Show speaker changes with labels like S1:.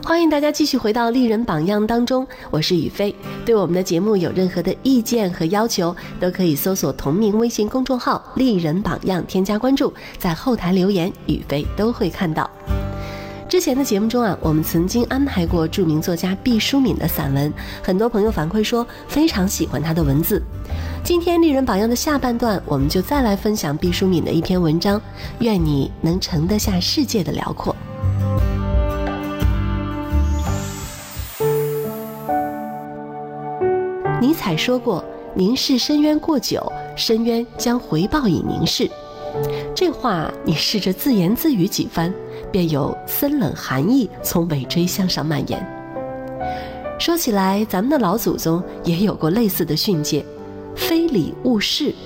S1: 欢迎大家继续回到丽人榜样当中，我是雨飞。对我们的节目有任何的意见和要求，都可以搜索同名微信公众号丽人榜样，添加关注，在后台留言，雨飞都会看到。之前的节目中我们曾经安排过著名作家毕淑敏的散文，很多朋友反馈说非常喜欢他的文字。今天丽人榜样的下半段，我们就再来分享毕淑敏的一篇文章，愿你能盛得下世界的辽阔。尼采说过，凝视深渊过久，深渊将回报以凝视。这话你试着自言自语几番，便有森冷寒意从尾椎向上蔓延。说起来，咱们的老祖宗也有过类似的训诫，非礼勿视，